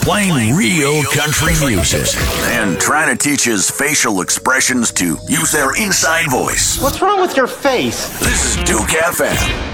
playing real country music and trying to teach his facial expressions to use their inside voice. What's wrong with your face? This is Duke FM.